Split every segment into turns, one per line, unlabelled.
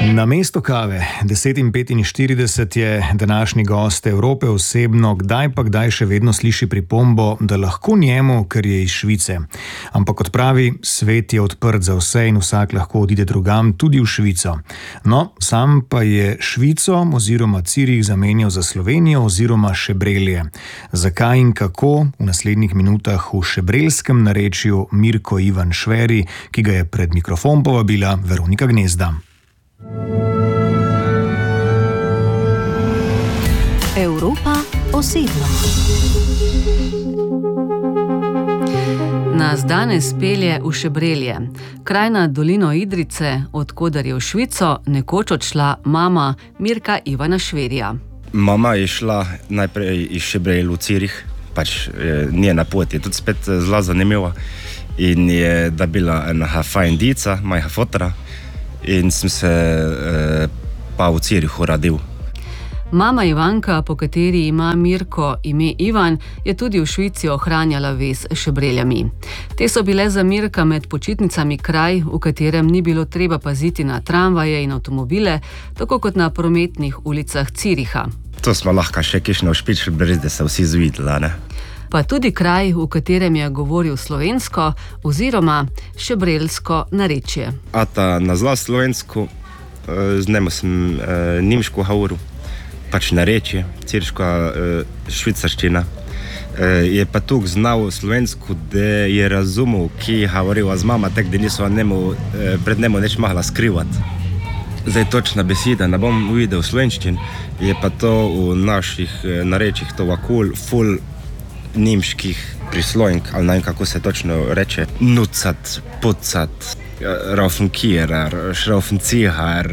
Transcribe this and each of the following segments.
Na mesto kave 10:45 je današnji gost Evrope osebno kdaj pa kdaj še vedno sliši pripombo, da lahko njemu, ker je iz Švice. Ampak kot pravi, svet je odprt za vse in vsak lahko odide drugam, tudi v Švico. No, sam pa je Švico oziroma Cirih zamenjal za Slovenijo oziroma Šebrelje. Zakaj in kako, v naslednjih minutah v šebrelskem narečju Mirko Ivan Šveri, ki ga je pred mikrofon povabila Veronika Gnezda.
Evropa osebno. Nas danes pelje v Šebrelje, kraj nad dolino Idrijce, odkoder je v Švico nekoč odšla mama Mirka Ivana Šverija.
Mama je šla najprej iz Šebrelj v Cirih, pač njena pot je tudi spet zelo zanimiva in je dobila enega fajn dica, majha fotra, in sem se pa v Cirihu rodil.
Mama Ivanka, po kateri ima Mirko ime Ivan, je tudi v Švici ohranjala vez s Šebreljami. Te so bile za Mirka med počitnicami kraj, v katerem ni bilo treba paziti na tramvaje in avtomobile, tako kot na prometnih ulicah Ciriha.
To smo lahko še kišno špičili, brez da se vsi zvidela, ne?
Pa tudi kraj, v katerem je govoril slovensko oziroma šebrelsko narečje.
Ata nazval slovensko, z njemu sem nemško govoril, pač narečje, ciriška švicarščina. Je pa tukaj znal slovensko, da je razumel, ki je govoril z mama, tak da niso pred njemu neč mogla skrivati. Zdaj točna beseda, ne bom videl v slovenščin, je pa to v naših narečjih to vakul, ful nemških prislojnk, ali ne vem, kako se točno reče, nucat, pucat, raufenkierer, šraufencieher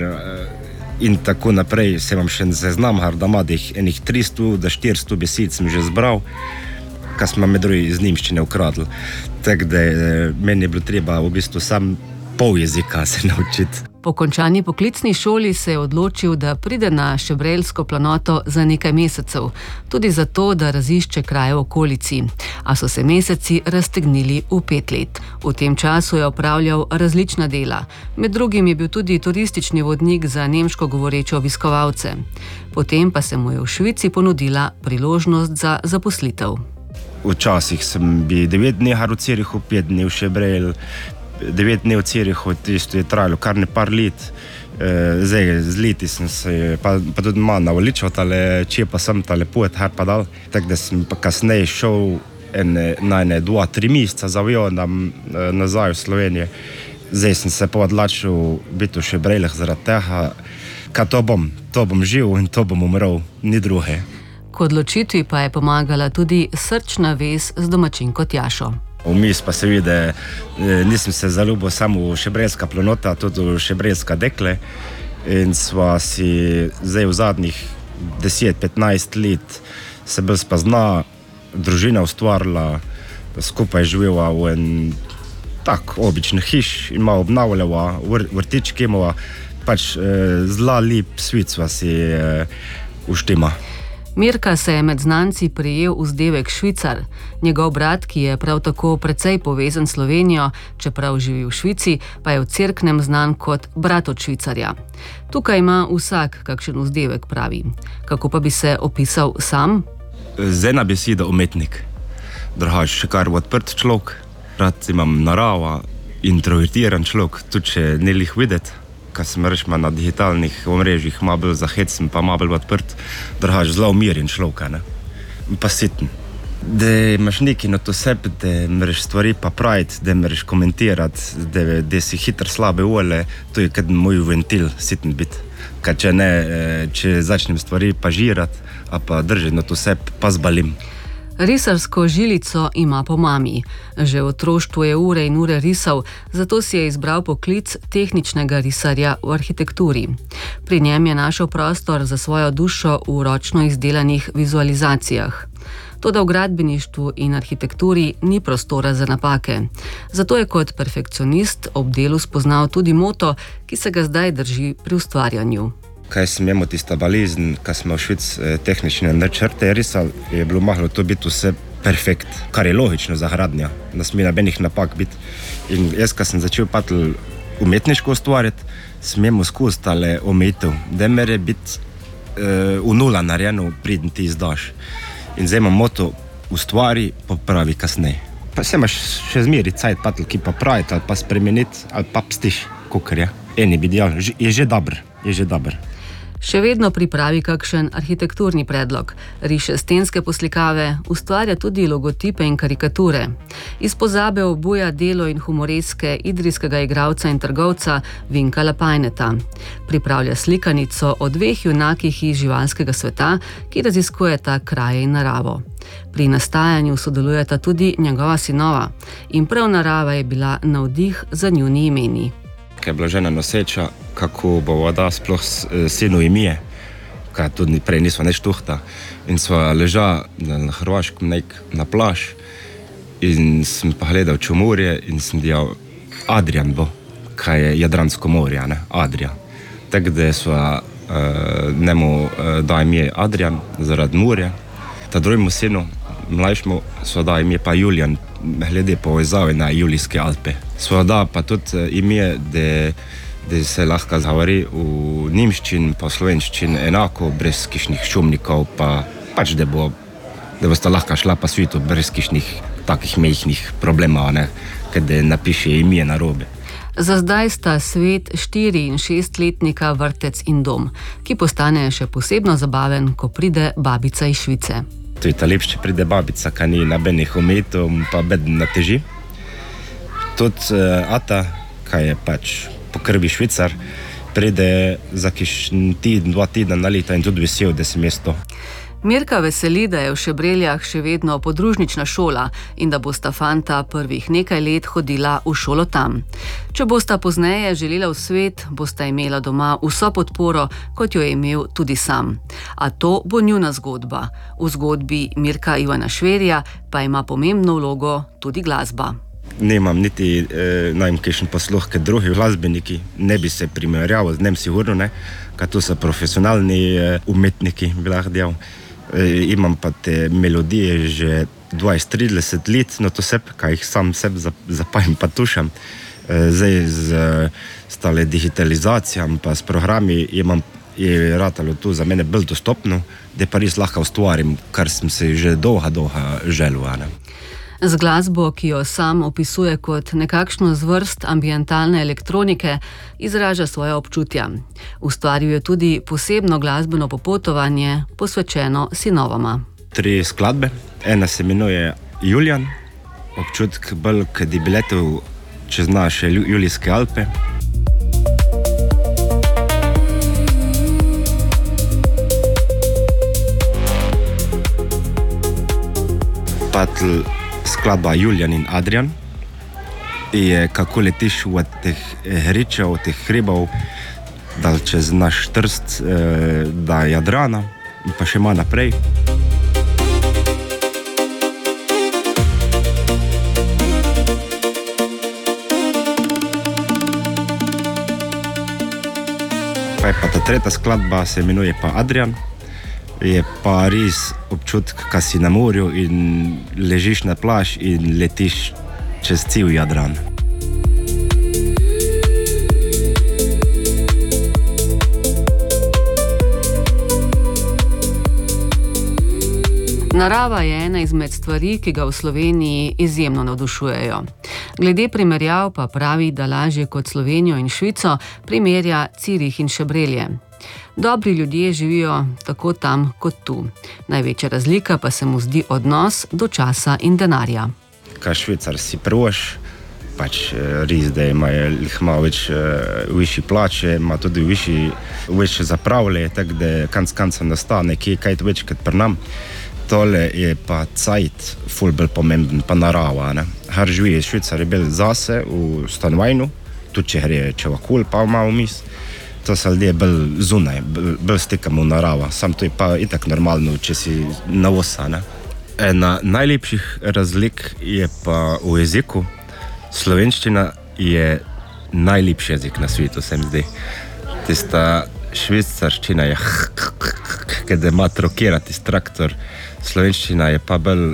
in tako naprej. Se vam še seznam, da ima enih 300 do 400 besed sem že zbral, kar smo med drugi iz nemščine ukradli. Tako da meni je bilo treba v bistvu sam pol jezika se naučiti.
Po končani poklicni šoli se je odločil, da pride na šebrelsko planoto za nekaj mesecev, tudi zato, da razišče kraje v okolici. A so se meseci raztegnili v 5 let. V tem času je opravljal različna dela. Med drugim je bil tudi turistični vodnik za nemško govoreče obiskovalce. Potem pa se mu je v Švici ponudila priložnost za zaposlitev.
Včasih sem bil 9 dni v Cirihu, 5 dni v Šebrelj, 9 dni v Cirihu, tisto je trajalo kar nekaj let. Zdaj z leti sem se pa tudi malo naveličal, če pa sem tale pot her pa dal. Tako da sem pa kasneje šel na 2-3 meseca z avionom nazaj v Slovenijo. Zdaj sem se pa odločil biti v Šebreljah zaradi tega, kaj to bom živ in to bom umrl, ni druge.
K odločitvi pa je pomagala tudi srčna vez z domačinko Tjašo.
Vmes pa se vidi, nisem se zaljubil samo v šebrelska planota, tudi v šebrelska dekle, in sva si zdaj v zadnjih 10-15 let se bolj spozna, družina ustvarila, skupaj živela v en tak obični hiš in malo obnavljala, vrtički imela, pač zelo lep svet sva si uštima.
Mirka se je med znanci prijel vzdevek Švicar. Njegov brat, ki je prav tako precej povezan s Slovenijo, čeprav živi v Švici, pa je v Cerknem znan kot brat od Švicarja. Tukaj ima vsak kakšen vzdevek, pravi. Kako pa bi se opisal sam?
Z ena beseda umetnik. Drugače še kar odprt človek. Rad imam narava, introvertiran človek, tudi če ne lih videti. Kaj sem rečma na digitalnih omrežjih, malo bolj zahecen, pa malo bolj odprt, drugače zelo umirjen človek, ne? Pa siten. Da imaš nekaj na to sebi, da moraš stvari pa praviti, da moraš komentirati, da si hitro slabe volje, to je kad moj ventil siten biti. Kaj če ne, če začnem stvari pa žirati, a pa držati na to sebi, pa zbalim.
Risarsko žilico ima po mami. Že v otroštvu je ure in ure risal, zato si je izbral poklic tehničnega risarja v arhitekturi. Pri njem je našel prostor za svojo dušo v ročno izdelanih vizualizacijah. Toda v gradbeništvu in arhitekturi ni prostora za napake. Zato je kot perfekcionist ob delu spoznal tudi moto, ki se ga zdaj drži pri ustvarjanju.
Kaj sem imel tista bolezen, kaj smo v Švici tehnične načrte risali, je bilo mahlo to biti vse perfekt, kar je logično za gradnja, da sme nobenih napak biti. In jaz, kaj sem začel patel umetniško ustvariti, smemo skozi tale omejitev, da mora biti v nula narejeno, preden ti izdaš. In zdaj imam moto, ustvari, popravi kasneje. Pa se imaš še zmeri cajt patel, ki pa praviti, ali pa spremeniti, ali pa pstiš, kakor je. Eni bi ideal, je že dober.
Še vedno pripravi kakšen arhitekturni predlog, riše stenske poslikave, ustvarja tudi logotipe in karikature. Iz pozabe obuja delo in humoreske idrijskega igralca in trgovca Vinka Lapajneta. Pripravlja slikanico o 2 junakih iz živalskega sveta, ki raziskujeta kraje in naravo. Pri nastajanju sodelujeta tudi njegova sinova in prav narava je bila navdih za njuni imeni.
Kaj je bila žena noseča, kako bo voda sploh sinu imije, kaj tudi prej nismo neč tuhta. In sva ležala na Hrvaškem na plaž in sem pa gledal čumurje in sem dijal Adrian bo, kaj je Jadransko morje, ne, Adrian. Tako da sva njemu daj ime Adrian zaradi morja. Ta drugemu sinu, mlajšemu, sva daj ime pa Julian, glede povezave na Julijske Alpe. Sva da pa tudi ime, da se lahko govori v nemščini pa slovenščini enako, brez kišnih šumnikov, pa pač da boste lahko šla pa svetu brez kišnih takih mehnih problemov, ne, kada napiše ime narobe.
Za zdaj sta svet 4- in 6-letnika vrtec in dom, ki postane še posebno zabaven, ko pride babica iz Švice.
To je ta lepše, pride babica, kaj ni nabenih omejitev, pa beden na teži. Tudi ata, kaj je pač po krvi Švicar, pride za kišn teden, 2 tedna na leta in tudi vesel, da si mesto.
Mirka veseli, da je v Šebreljah še vedno podružnična šola in da bosta fanta prvih nekaj let hodila v šolo tam. Če bosta pozneje želela v svet, bosta imela doma vso podporo, kot jo je imel tudi sam. A to bo njuna zgodba. V zgodbi Mirka Ivana Šverja pa ima pomembno vlogo tudi glasba.
Nemam niti najmkejšen posluh, kot drugi glasbeniki, ne bi se primerjal z njim sigurno, ne, kaj to so profesionalni umetniki, bi lahko dejal. Imam pa te melodije že 20-30 let, no to sebe, kaj jih sam sebe zapajam pa tušam. Zdaj z tale digitalizacijam pa s programi je ratalo tu za mene bolj dostopno, da pa res lahko ustvarim, kar sem se že dolga želel.
Z glasbo, ki jo sam opisuje kot nekakšno zvrst ambientalne elektronike, izraža svoje občutja. Ustvaril je tudi posebno glasbeno popotovanje, posvečeno sinovama.
3 skladbe. Ena se imenuje Julian, občutek bolj, kad bi letel čez naše Julijske Alpe. Patl skladba Julian in Adrian je kako letiš v teh hričev, teh hribov, dal čez naš Trst, da Jadrana in pa še malo naprej. Pa je pa ta 3. skladba se imenuje pa Adrian. Je pa res občutek, kad si na morju in ležiš na plaž in letiš čez cel Jadran.
Narava je ena izmed stvari, ki ga v Sloveniji izjemno navdušujejo. Glede primerjav pa pravi, da lažje kot Slovenijo in Švico primerja Cirih in Šebrelje. Dobri ljudje živijo tako tam kot tu. Največja razlika pa se mu zdi odnos do časa in denarja.
Kaj Švicar si prvoš, pač res, da imajo malo višji plače, ima tudi višje zapravlje, tako da kancem nastane kaj več kot pri nam. Tole je pa cajt ful bolj pomemben, pa narava. Har živi Švicar je bil zase v stanovanju, tudi če gre čevakul pa malo mis. To se ljudje bolj zunaj, bolj stikamo v narava. Sam to je pa itak normalno, če si na vosa. Ena najlepših razlik je pa v jeziku. Slovenščina je najlepši jezik na svetu, se mi zdi. Tista švicarščina je kada ima trokirati traktor. Slovenščina je pa bolj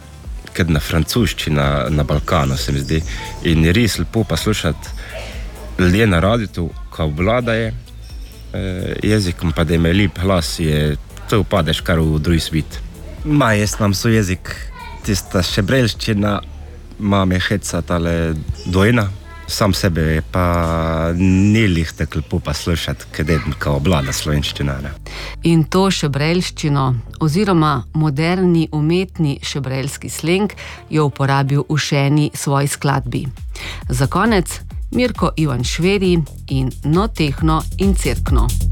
kad na francoščina na Balkanu, se mi zdi. In je res lepo pa slušati ljudje na raditu, ko obvladajo jezikom, pa da ima lep glas, to upadeš kar v drugi svet. Jaz imam svoj jezik, tista šebrelščina, imam je heca tale dojna, sam sebe pa ni lih tako lepo pa slušati, ko obvlada slovenščina. Ne?
In to šebrelščino oziroma moderni umetni šebrelski sleng je uporabil v še eni svoji skladbi. Za konec Mirko Ivan Šveri in No tehno in cerkno.